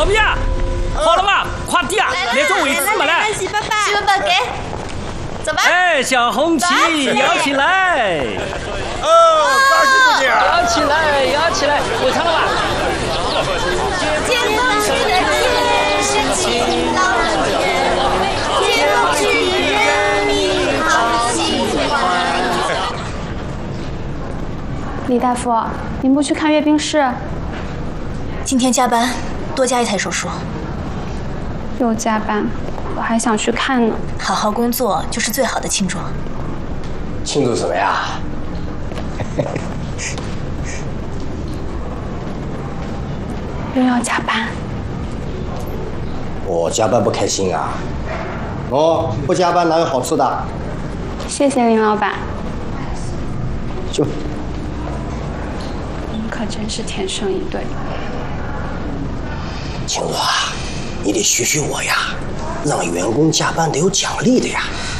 老毕啊，好了吗？快递啊，那种位置嘛来。 喜爸爸，喜爸爸给，走吧。 哎，小红旗摇起来！ 哦，高兴点儿！ 摇起来，摇起来！会唱了吧？ 天空中的天是晴朗的天，天空之人民好喜欢。 李大夫，您不去看阅兵室？ 今天加班，多加一台手术。 又加班，我还想去看呢。 好好工作就是最好的庆祝。 庆祝什么呀？ 又要加班。 我加班不开心啊！哦，不加班哪有好吃的？ 谢谢林老板。 就您可真是天生一对。 青娥啊，你得学学我呀，让员工加班得有奖励的呀。